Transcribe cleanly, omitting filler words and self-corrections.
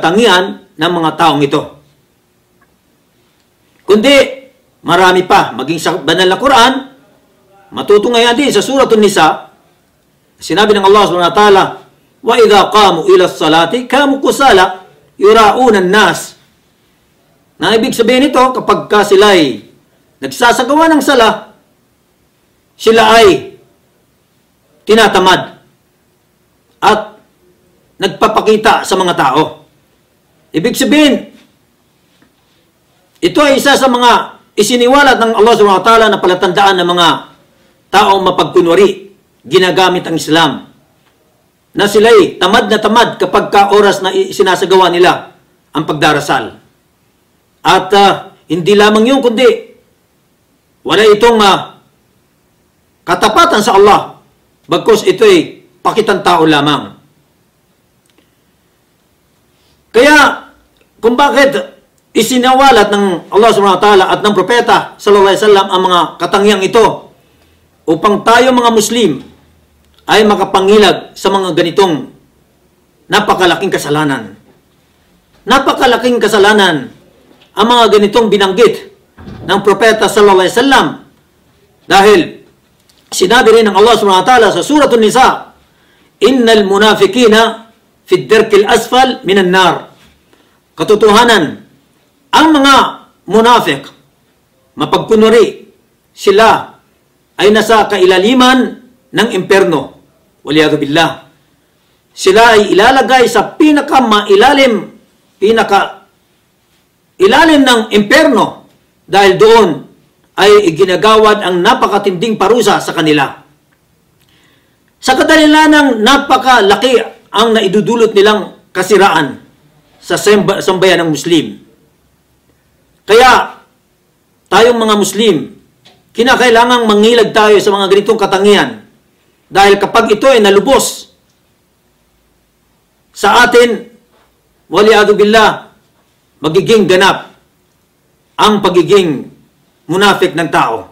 katangian ng mga taong ito. Kundi, marami pa. Maging sa banal na Quran, matutunghayan din sa Suratun Nisa, sinabi ng Allah subhanahu wa ta'ala, وَإِذَا قَامُوا إِلَى الصَّلَاةِ كَامُوا كُسَالَى يُرَاءُونَ النَّاسِ. Na ibig sabihin nito, kapag ka sila ay nagsasagawa ng sala, sila ay tinatamad at nagpapakita sa mga tao. Ibig sabihin, ito ay isa sa mga isiniwalat ng Allah subhanahu wa ta'ala na palatandaan ng mga taong mapagkunwari, ginagamit ang Islam, na sila'y tamad na tamad kapag ka oras na sinasagawa nila ang pagdarasal. At hindi lamang yun, kundi wala itong katapatan sa Allah, bagkus ito'y pakitang tao lamang. Kaya, kung bakit isinawalat ng Allah subhanahu wa ta'ala at ng propeta sallallahu alaihi wasallam ang mga katangiang ito, upang tayo mga Muslim ay makapangilag sa mga ganitong napakalaking kasalanan. Napakalaking kasalanan ang mga ganitong binanggit ng propeta sallallahu alaihi wasallam, dahil sinabi rin ng Allah subhanahu wa ta'ala sa Suratun Nisa, innal munafiqina fi ad-darkil asfal minan nar. Katotohanan, ang mga munafik, mapagkunwari, sila ay nasa kailaliman ng impyerno. Waliyadu billah. Sila ay ilalagay sa pinakamailalim ng impyerno, dahil doon ay iginagawad ang napakatinding parusa sa kanila. Sa kadahilanang napakalaki ang naidudulot nilang kasiraan sa sambayan ng Muslim. Kaya, tayong mga Muslim, kinakailangang mangilag tayo sa mga ganitong katangian, dahil kapag ito ay nalubos sa atin, waliyadu billah, magiging ganap ang pagiging munafik ng tao.